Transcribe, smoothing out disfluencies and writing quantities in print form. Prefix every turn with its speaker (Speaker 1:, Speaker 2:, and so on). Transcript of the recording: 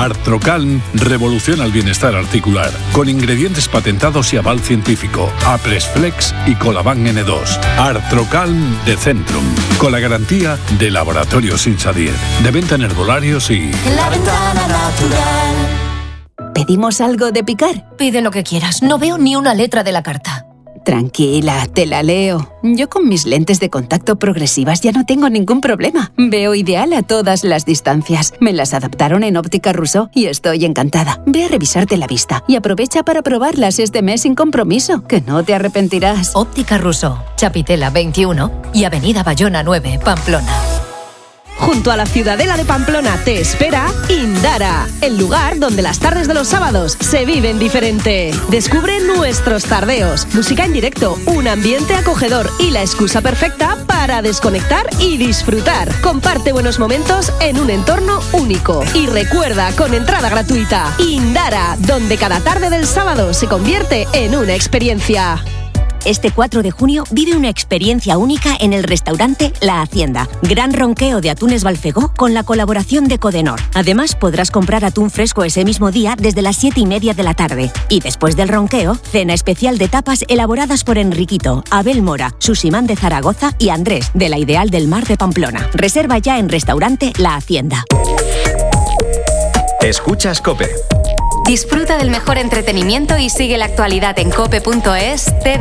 Speaker 1: Artrocalm revoluciona el bienestar articular, con ingredientes patentados y aval científico. Apresflex y Colaban N2. Artrocalm de Centrum, con la garantía de Laboratorios Insadier. De venta en herbolarios y...
Speaker 2: En La Ventana Natural.
Speaker 3: ¿Pedimos algo de picar?
Speaker 2: Pide lo que quieras, no veo ni una letra de la carta.
Speaker 3: Tranquila, te la leo. Yo con mis lentes de contacto progresivas ya no tengo ningún problema. Veo ideal a todas las distancias. Me las adaptaron en Óptica Rousseau y estoy encantada. Ve a revisarte la vista y aprovecha para probarlas este mes sin compromiso, que no te arrepentirás.
Speaker 2: Óptica Rousseau, Chapitela 21 y Avenida Bayona 9, Pamplona.
Speaker 4: Junto a la Ciudadela de Pamplona te espera Indara, el lugar donde las tardes de los sábados se viven diferente. Descubre nuestros tardeos, música en directo, un ambiente acogedor y la excusa perfecta para desconectar y disfrutar. Comparte buenos momentos en un entorno único. Y recuerda, con entrada gratuita, Indara, donde cada tarde del sábado se convierte en una experiencia.
Speaker 5: Este 4 de junio vive una experiencia única en el restaurante La Hacienda. Gran ronqueo de atunes Balfegó con la colaboración de Codenor. Además, podrás comprar atún fresco ese mismo día desde las 7:30 de la tarde. Y después del ronqueo, cena especial de tapas elaboradas por Enriquito, Abel Mora, Susimán de Zaragoza y Andrés, de la Ideal del Mar de Pamplona. Reserva ya en restaurante La Hacienda.
Speaker 6: Escuchas COPE.
Speaker 2: Disfruta del mejor entretenimiento y sigue la actualidad en cope.es,